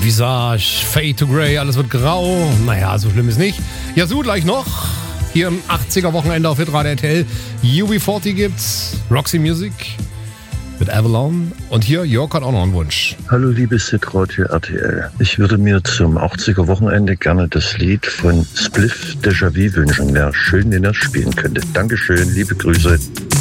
Visage, Fade to Grey, alles wird grau. Naja, so schlimm ist nicht. Yazoo gleich noch. Hier im 80er-Wochenende auf Hitradio RTL. UB40 gibt's. Roxy Music mit Avalon. Und hier, Jörg hat auch noch einen Wunsch. Hallo liebes Hitradio RTL. Ich würde mir zum 80er-Wochenende gerne das Lied von Spliff Déjà-vu wünschen. Wäre schön, wenn er spielen könnte. Dankeschön, liebe Grüße.